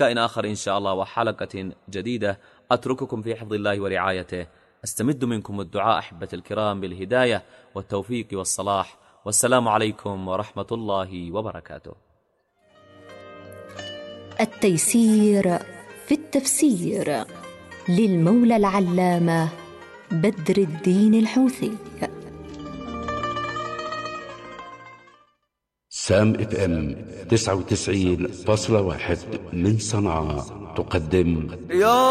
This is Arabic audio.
لقاء آخر إن شاء الله وحلقة جديدة، أترككم في حفظ الله ورعايته، أستمد منكم الدعاء أحبة الكرام بالهداية والتوفيق والصلاح، والسلام عليكم ورحمة الله وبركاته. التيسير في التفسير للمولى العلامة بدر الدين الحوثي. سام اف ام 99.1 من صنعاء تقدم